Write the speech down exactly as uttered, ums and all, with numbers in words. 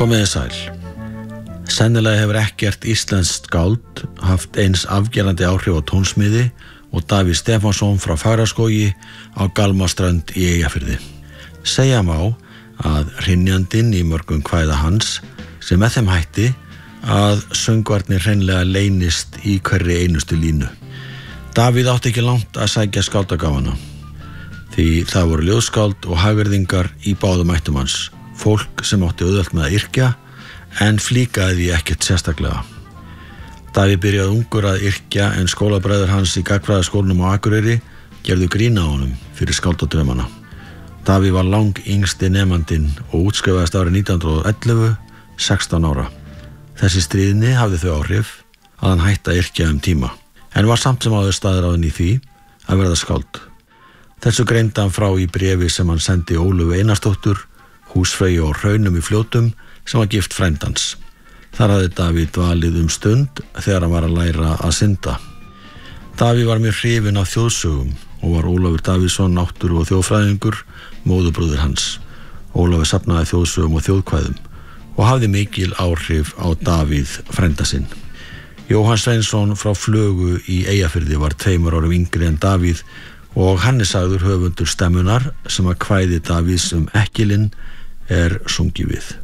Komiði sæl. Sennilega hefur ekkert íslenskt skáld haft eins afgerandi áhrif á tónsmiði og Davíð Stefánsson frá Fagraskógi á Galmaströnd í Eyjafirði. Segja má að hrynjandinn í mörgum kvæða hans sem með þeim hætti að söngvarnir hreinlega leynist í hverri einustu línu. Davíð átti ekki langt að sækja skáldagáfana, því það voru ljóðskáld og hagyrðingar í báðum ættum hans, fólk sem átti auðvelt með að yrkja en flíkaði því ekkert sérstaklega. Davíð byrjaði ungur að yrkja en skólabræður hans í gagnfræðaskólanum á Akureyri gerðu grín á honum fyrir skáldadraumana. Davíð var lang yngsti nemandinn og útskrifaðist árið nítján hundruð og ellefu, sextán ára. Þessi stríðni hafði þau áhrif að hann hætti að yrkja um tíma, en var samt sem áður staðráðinn í því að verða skáld. Þessu greindi hann frá í bréfi sem hann sendi Ólöfu Einarsdóttur, húsfreyju á Hraunum í Fljótum, sem var gift frændans. Þar hafði Davíð dvalið um stund þegar hann var að læra að synda. Davíð var mjög hrifinn af þjóðsögum og var Ólafur Davíðsson náttúru- og þjóðfræðingur, móðurbróðir hans. Ólafur safnaði þjóðsögum og þjóðkvæðum og hafði mikil áhrif á Davíð frænda sinn. Jóhann Sveinsson frá Flögu í Eyjafirði var tveimur árum yngri en Davíð og hann er sagður höfundur stemmunar sem að kvæði Davíðs um Ekkilinn er sungið við.